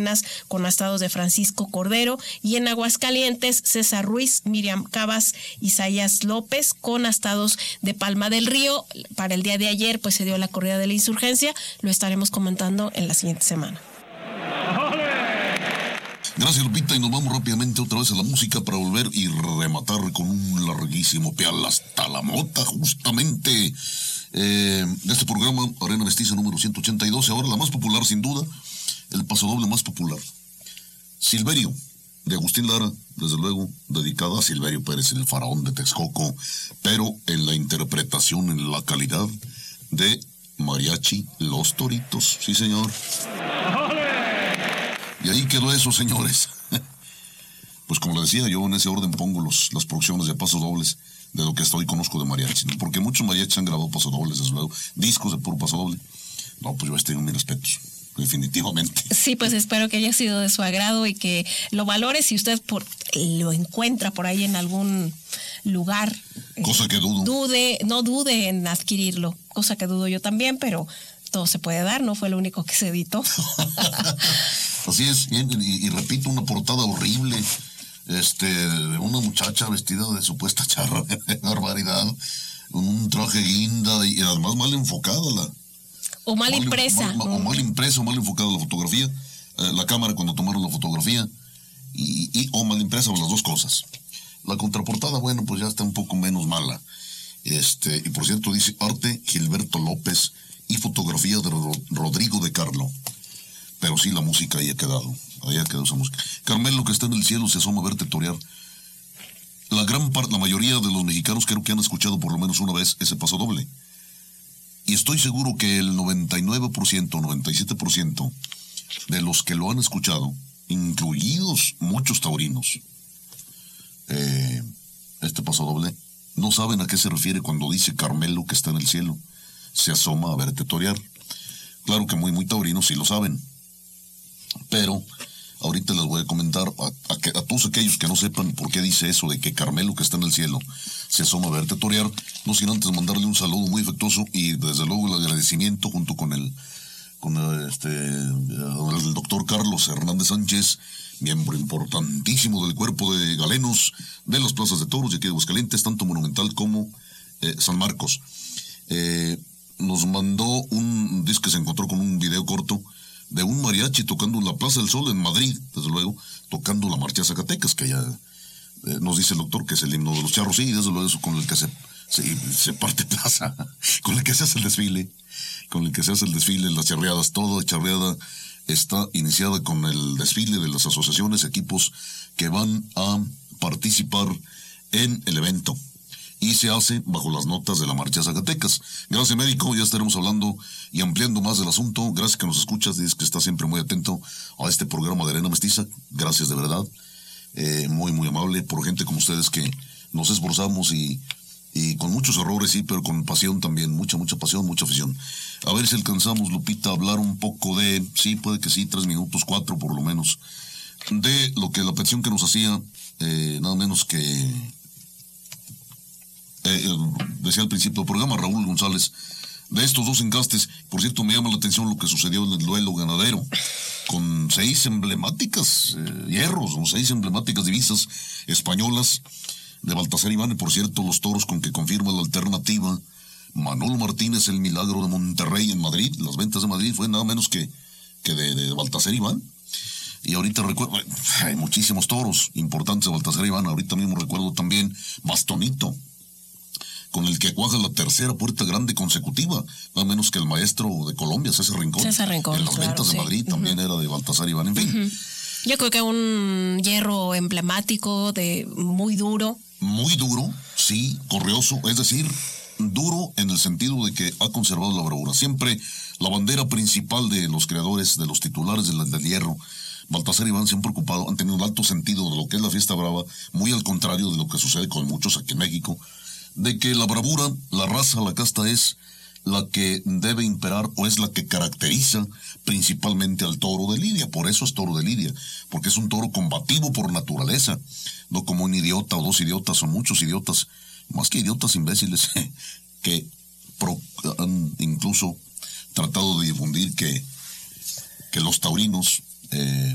Cárdenas con astados de Francisco Cordero, y en Aguascalientes César Ruiz, Miriam Cabas, Isaías López con astados de Palma del Río. Para el día de ayer pues se dio la corrida de la insurgencia, lo estaremos comentando en la siguiente semana. Gracias, Lupita, y nos vamos rápidamente otra vez a la música para volver y rematar con un larguísimo pial hasta la mota, justamente, de este programa Arena Mestiza número 182. Ahora la más popular, sin duda, el pasodoble más popular, Silverio, de Agustín Lara, desde luego, dedicada a Silverio Pérez, el faraón de Texcoco, pero en la interpretación, en la calidad de Mariachi Los Toritos, sí señor. Y ahí quedó eso, señores. Pues como le decía, yo en ese orden pongo las producciones de pasodobles de lo que hasta hoy conozco de mariachi, ¿no? Porque muchos mariachis han grabado pasodobles, desde luego, discos de puro pasodoble. No, pues yo tengo mis respetos, definitivamente. Sí, pues espero que haya sido de su agrado y que lo valore si usted lo encuentra por ahí en algún lugar. Cosa que dudo. No dude en adquirirlo, cosa que dudo yo también, pero todo se puede dar, no fue lo único que se editó. Así es, y repito, una portada horrible, de una muchacha vestida de supuesta charra, barbaridad, con un traje guinda y además mal enfocada o mal impresa. O mal impresa o mal enfocada la fotografía, la cámara cuando tomaron la fotografía, o mal impresa, o las dos cosas. La contraportada, bueno, pues ya está un poco menos mala. Y por cierto dice arte Gilberto López y fotografía de Rodrigo de Carlo. Pero sí, la música ahí ha quedado esa música. Carmelo, que está en el cielo, se asoma a verte torear. La mayoría de los mexicanos creo que han escuchado por lo menos una vez ese pasodoble. Y estoy seguro que el 99%, 97% de los que lo han escuchado, incluidos muchos taurinos, este pasodoble, no saben a qué se refiere cuando dice Carmelo, que está en el cielo, se asoma a verte torear. Claro que muy taurinos sí lo saben. Pero ahorita les voy a comentar a todos aquellos que no sepan por qué dice eso de que Carmelo, que está en el cielo, se asoma a verte torear, no sin antes mandarle un saludo muy afectuoso y desde luego el agradecimiento junto con el doctor Carlos Hernández Sánchez, miembro importantísimo del cuerpo de galenos de las plazas de toros de aquí de Aguascalientes, tanto Monumental como San Marcos. Nos mandó un disco que se encontró con un video corto de un mariachi tocando en la Plaza del Sol en Madrid, desde luego, tocando la marcha Zacatecas, que ya nos dice el doctor que es el himno de los charros, sí, desde luego eso con el que se parte plaza, con el que se hace el desfile, las charreadas, toda charreada está iniciada con el desfile de las asociaciones, equipos que van a participar en el evento. Y se hace bajo las notas de la marcha Zacatecas. Gracias, médico, ya estaremos hablando y ampliando más del asunto. Gracias que nos escuchas, dices que estás siempre muy atento a este programa de Arena Mestiza. Gracias de verdad, muy amable por gente como ustedes que nos esforzamos y con muchos errores, sí, pero con pasión también, mucha pasión, mucha afición. A ver si alcanzamos, Lupita, a hablar un poco de, sí, puede que sí, 3 minutos, 4 por lo menos, de lo que la petición que nos hacía, nada menos que decía al principio del programa, Raúl González, de estos dos encastes. Por cierto, me llama la atención lo que sucedió en el duelo ganadero, con 6 emblemáticas hierros, o 6 emblemáticas divisas españolas de Baltasar Iván. Por cierto, los toros con que confirma la alternativa Manolo Martínez, el milagro de Monterrey en Madrid, las ventas de Madrid, fue nada menos que de Baltasar Iván. Y ahorita recuerdo, hay muchísimos toros importantes de Baltasar Iván. Ahorita mismo recuerdo también Bastonito, con el que cuaja la tercera puerta grande consecutiva, nada menos que el maestro de Colombia, César Rincón. En las ventas de Madrid también era de Baltasar Iván, en fin. Yo creo que un hierro emblemático, muy duro. Muy duro, sí, correoso, es decir, duro en el sentido de que ha conservado la bravura. Siempre la bandera principal de los creadores, de los titulares del hierro, Baltasar Iván, se han preocupado, han tenido un alto sentido de lo que es la fiesta brava, muy al contrario de lo que sucede con muchos aquí en México, de que la bravura, la raza, la casta es la que debe imperar o es la que caracteriza principalmente al toro de lidia. Por eso es toro de lidia, porque es un toro combativo por naturaleza, no como un idiota o 2 idiotas o muchos idiotas, más que idiotas imbéciles, que han incluso tratado de difundir que los taurinos